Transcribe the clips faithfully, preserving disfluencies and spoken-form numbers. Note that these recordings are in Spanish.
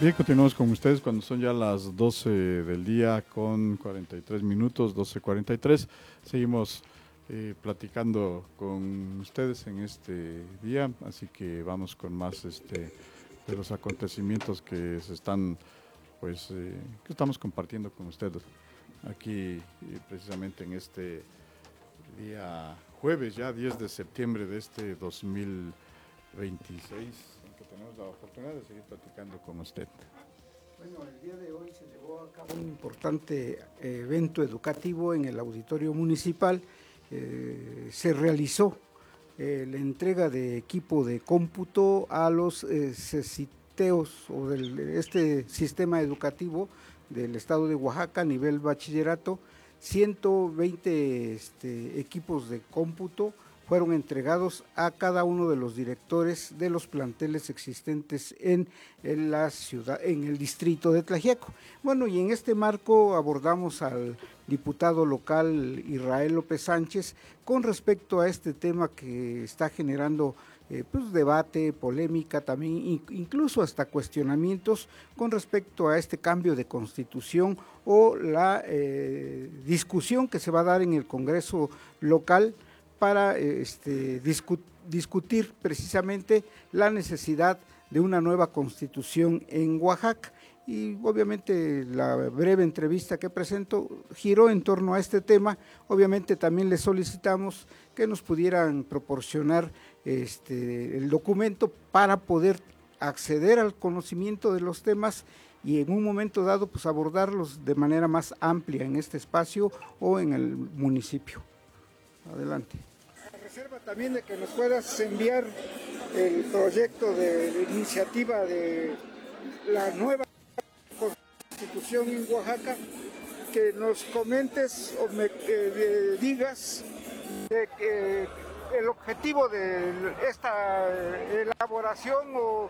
Bien, continuamos con ustedes cuando son ya las doce del día con cuarenta y tres minutos, doce cuarenta y tres. Seguimos eh, platicando con ustedes en este día, así que vamos con más este, de los acontecimientos que se están, pues, eh, que estamos compartiendo con ustedes aquí eh, precisamente en este día jueves, ya diez de septiembre de este dos mil veintiséis, en que tenemos la oportunidad de seguir platicando con usted. Bueno, el día de hoy se llevó a cabo un importante evento educativo en el auditorio municipal. Eh, se realizó eh, la entrega de equipo de cómputo a los eh, CECITEOS o de este sistema educativo del estado de Oaxaca a nivel bachillerato. ciento veinte este, equipos de cómputo fueron entregados a cada uno de los directores de los planteles existentes en, en la ciudad, en el distrito de Tlaxiaco. Bueno, y en este marco abordamos al diputado local Israel López Sánchez con respecto a este tema que está generando eh, pues, debate, polémica, también incluso hasta cuestionamientos con respecto a este cambio de constitución o la eh, discusión que se va a dar en el Congreso local para este, discu discutir precisamente la necesidad de una nueva constitución en Oaxaca. Y obviamente la breve entrevista que presento giró en torno a este tema. Obviamente también le solicitamos que nos pudieran proporcionar este, el documento para poder acceder al conocimiento de los temas y en un momento dado pues abordarlos de manera más amplia en este espacio o en el municipio. Adelante. Reserva también de que nos puedas enviar el proyecto de, de iniciativa de la nueva constitución en Oaxaca, que nos comentes o me eh, digas de que el objetivo de esta elaboración o,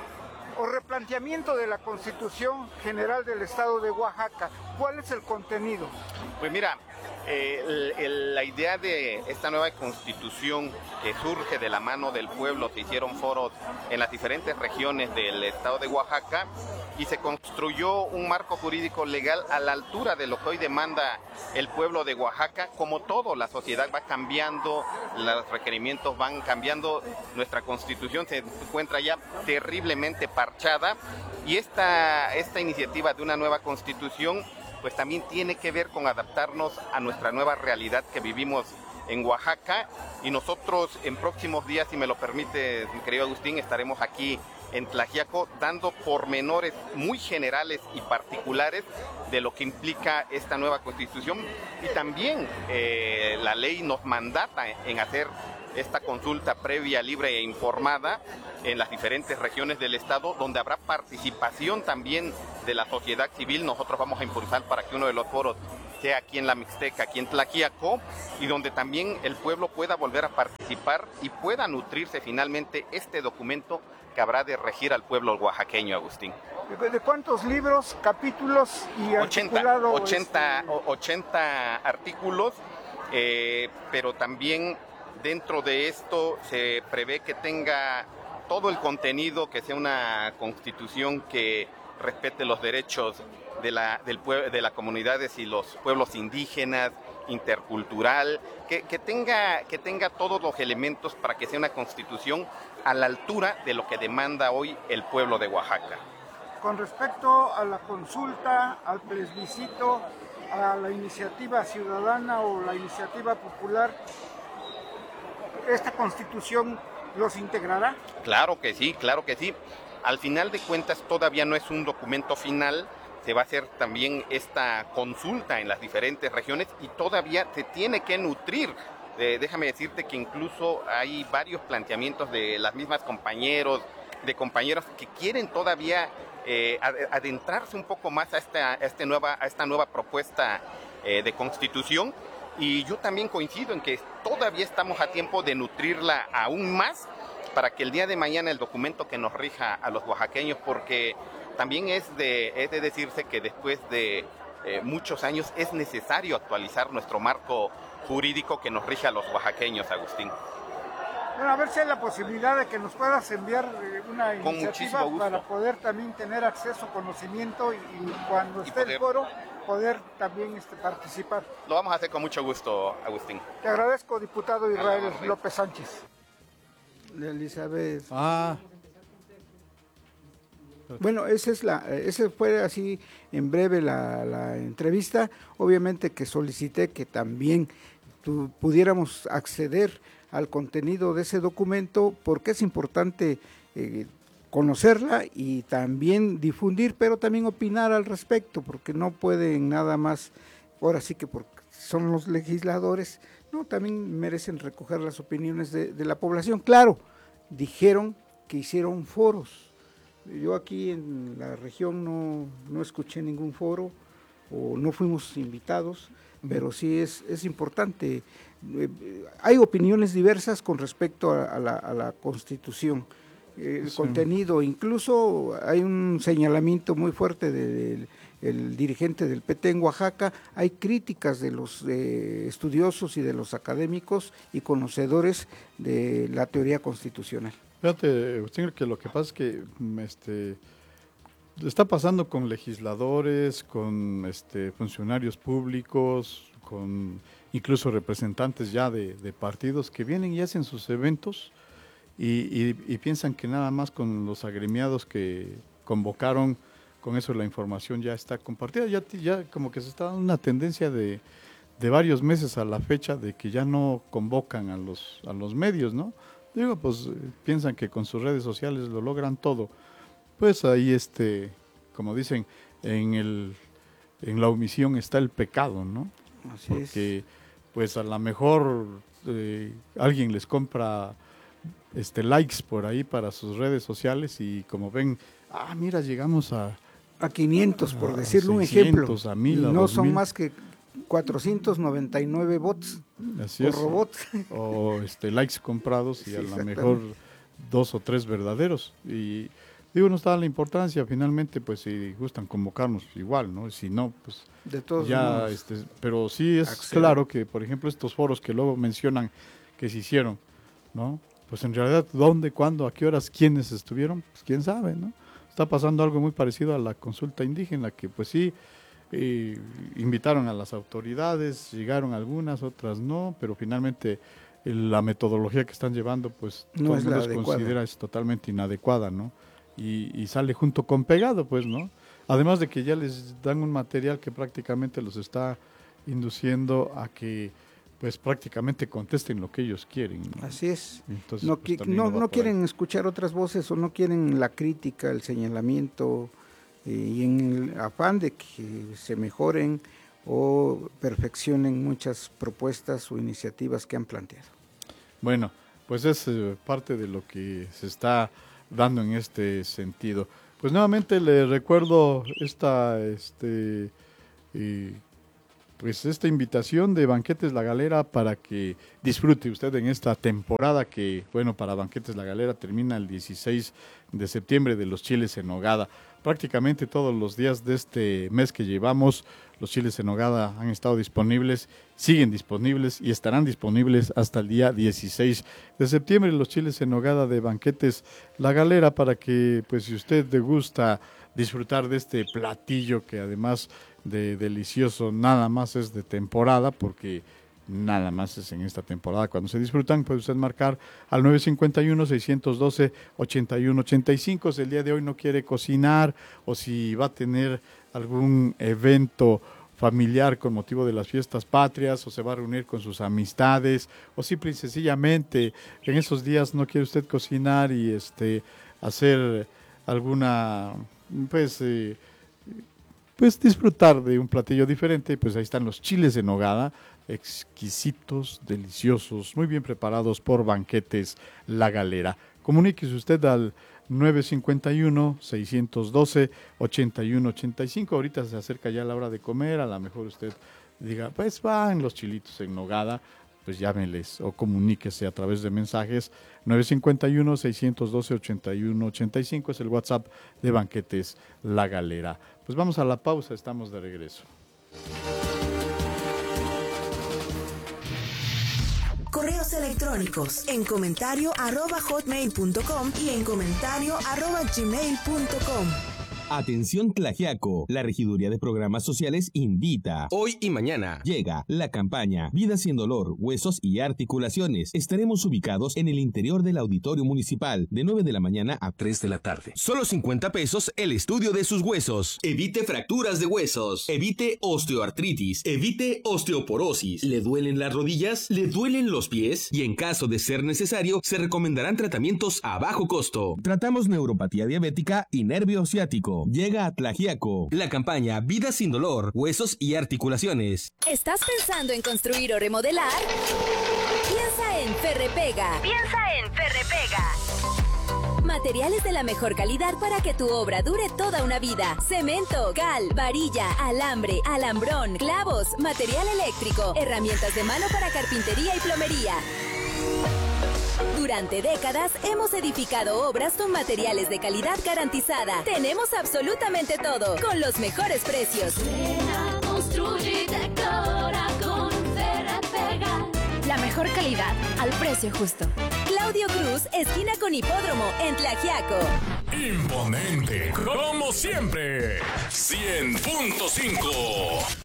o replanteamiento de la Constitución General del Estado de Oaxaca. ¿Cuál es el contenido? Pues mira, eh, el, el, la idea de esta nueva constitución que surge de la mano del pueblo, se hicieron foros en las diferentes regiones del estado de Oaxaca y se construyó un marco jurídico legal a la altura de lo que hoy demanda el pueblo de Oaxaca. Como todo, la sociedad va cambiando, los requerimientos van cambiando, nuestra constitución se encuentra ya terriblemente parchada y esta, esta iniciativa de una nueva constitución pues también tiene que ver con adaptarnos a nuestra nueva realidad que vivimos en Oaxaca, y nosotros en próximos días, si me lo permite, mi querido Agustín, estaremos aquí en Tlaxiaco dando pormenores muy generales y particulares de lo que implica esta nueva constitución, y también eh, la ley nos mandata en hacer esta consulta previa, libre e informada en las diferentes regiones del estado, donde habrá participación también de la sociedad civil. Nosotros vamos a impulsar para que uno de los foros sea aquí en la Mixteca, aquí en Tlaxiaco, y donde también el pueblo pueda volver a participar y pueda nutrirse finalmente este documento que habrá de regir al pueblo oaxaqueño, Agustín. ¿De cuántos libros, capítulos y articulado? ochenta, este... ochenta artículos, eh, pero también dentro de esto se prevé que tenga todo el contenido, que sea una constitución que respete los derechos de la, del pue- de las comunidades y los pueblos indígenas, intercultural, que, que, tenga, que tenga todos los elementos para que sea una constitución a la altura de lo que demanda hoy el pueblo de Oaxaca. Con respecto a la consulta, al plebiscito, a la iniciativa ciudadana o la iniciativa popular, ¿esta constitución los integrará? Claro que sí, claro que sí. Al final de cuentas todavía no es un documento final, se va a hacer también esta consulta en las diferentes regiones y todavía se tiene que nutrir. Eh, déjame decirte que incluso hay varios planteamientos de las mismas compañeros, de compañeros que quieren todavía eh, adentrarse un poco más a esta, a esta, nueva, a esta nueva propuesta eh, de constitución. Y yo también coincido en que todavía estamos a tiempo de nutrirla aún más para que el día de mañana el documento que nos rija a los oaxaqueños, porque también es de, es de decirse que después de eh, muchos años es necesario actualizar nuestro marco jurídico que nos rige a los oaxaqueños, Agustín. Bueno, a ver si hay la posibilidad de que nos puedas enviar eh, una Con iniciativa muchísimo para gusto. poder también tener acceso, conocimiento y, y cuando Y esté poder- el foro poder también este, participar. Lo vamos a hacer con mucho gusto, Agustín. Te agradezco, diputado Israel orden. López Sánchez. Elizabeth. Ah, Bueno, esa es la, ese fue así en breve la, la entrevista. Obviamente que solicité que también tu, pudiéramos acceder al contenido de ese documento porque es importante eh, conocerla y también difundir, pero también opinar al respecto, porque no pueden nada más, ahora sí que porque son los legisladores, no, también merecen recoger las opiniones de, de la población. Claro, dijeron que hicieron foros. Yo aquí en la región no, no escuché ningún foro o no fuimos invitados, pero sí es, es importante. Eh, hay opiniones diversas con respecto a, a, la, a la Constitución, eh, el sí. contenido, incluso hay un señalamiento muy fuerte del el dirigente del P T en Oaxaca, hay críticas de los eh, estudiosos y de los académicos y conocedores de la teoría constitucional. Fíjate, Agustín, que lo que pasa es que este, está pasando con legisladores, con este, funcionarios públicos, con incluso representantes ya de, de partidos que vienen y hacen sus eventos y, y, y piensan que nada más con los agremiados que convocaron, con eso la información ya está compartida. Ya, ya como que se está dando una tendencia de, de varios meses a la fecha de que ya no convocan a los, a los medios, ¿no? Digo, pues piensan que con sus redes sociales lo logran todo. Pues ahí, este, como dicen, en el en la omisión está el pecado, ¿no? Así Porque, es. pues a lo mejor eh, alguien les compra este likes por ahí para sus redes sociales y como ven, ah, mira, llegamos a... A quinientos, por a decirle un seiscientos, ejemplo. a mil, y a no dos son mil. más que cuatrocientos noventa y nueve bots Así o es. robots. O este, likes comprados y Sí, a lo exactamente. mejor dos o tres verdaderos. Y digo, no está la importancia, finalmente, pues si gustan convocarnos, igual, ¿no? Si no, pues De todos ya, modos. este, pero sí es acceder. claro que, por ejemplo, estos foros que luego mencionan que se hicieron, ¿no? Pues en realidad, ¿dónde, cuándo, a qué horas, quiénes estuvieron? Pues quién sabe, ¿no? Está pasando algo muy parecido a la consulta indígena, que pues sí, eh, invitaron a las autoridades, llegaron algunas, otras no, pero finalmente eh, la metodología que están llevando, pues No todo es el la mundo adecuada. considera es totalmente inadecuada, ¿no? Y, y sale junto con pegado, pues, ¿no? Además de que ya les dan un material que prácticamente los está induciendo a que pues prácticamente contesten lo que ellos quieren, ¿no? Así es. Entonces, No, pues, qui- también no, va no por quieren ahí. escuchar otras voces o no quieren la crítica, el señalamiento eh, y en el afán de que se mejoren o perfeccionen muchas propuestas o iniciativas que han planteado. Bueno, pues es eh, parte de lo que se está dando en este sentido. Pues nuevamente le recuerdo esta, este, eh, pues esta invitación de Banquetes La Galera para que disfrute usted en esta temporada que, bueno, para Banquetes La Galera termina el dieciséis de septiembre de los chiles en nogada. Prácticamente todos los días de este mes que llevamos, los chiles en nogada han estado disponibles, siguen disponibles y estarán disponibles hasta el día dieciséis de septiembre. Los chiles en nogada de Banquetes La Galera para que, pues, si usted le gusta disfrutar de este platillo que además de delicioso, nada más es de temporada, porque nada más es en esta temporada cuando se disfrutan, puede usted marcar al nueve cinco uno, seis uno dos, ocho uno ocho cinco. Si el día de hoy no quiere cocinar o si va a tener algún evento familiar con motivo de las fiestas patrias o se va a reunir con sus amistades o simple y sencillamente en esos días no quiere usted cocinar y este hacer alguna pues eh, pues disfrutar de un platillo diferente, pues ahí están los chiles en nogada, exquisitos, deliciosos, muy bien preparados por Banquetes La Galera. Comuníquese usted al nueve cinco uno, seis uno dos, ocho uno ocho cinco. Ahorita se acerca ya la hora de comer, a lo mejor usted diga, pues van los chilitos en nogada, pues llámenles o comuníquese a través de mensajes. Nueve cinco uno, seis uno dos, ocho uno ocho cinco es el WhatsApp de Banquetes La Galera. Pues vamos a la pausa, estamos de regreso. Correos electrónicos electrónicos en comentario arroba hotmail punto com y en comentario arroba gmail punto com. Atención Tlaxiaco, la Regiduría de Programas Sociales invita. Hoy y mañana llega la campaña Vida sin dolor, huesos y articulaciones. Estaremos ubicados en el interior del Auditorio Municipal de nueve de la mañana a tres de la tarde. Solo cincuenta pesos el estudio de sus huesos. Evite fracturas de huesos. Evite osteoartritis. Evite osteoporosis. ¿Le duelen las rodillas? ¿Le duelen los pies? Y en caso de ser necesario, se recomendarán tratamientos a bajo costo. Tratamos neuropatía diabética y nervio ciático. Llega a Tlaxiaco la campaña Vida sin dolor, huesos y articulaciones. ¿Estás pensando en construir o remodelar? Piensa en Ferrepega. Piensa en Ferrepega. Materiales de la mejor calidad para que tu obra dure toda una vida. Cemento, cal, varilla, alambre, alambrón, clavos, material eléctrico, herramientas de mano para carpintería y plomería. Durante décadas hemos edificado obras con materiales de calidad garantizada. Tenemos absolutamente todo, con los mejores precios. Construye y decora con Ferrepega. La mejor calidad al precio justo. Claudio Cruz, esquina con Hipódromo, en Tlaxiaco. Imponente, como siempre. cien punto cinco.